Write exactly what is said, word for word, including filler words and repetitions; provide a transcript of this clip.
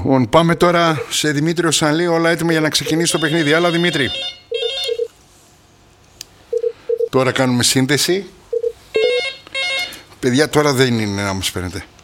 Λοιπόν, πάμε τώρα σε Δημήτριο Σανλή, όλα έτοιμα για να ξεκινήσει το παιχνίδι. Άλλα, Δημήτρη. Τώρα κάνουμε σύνδεση. Παιδιά, τώρα δεν είναι να μας παίρνετε.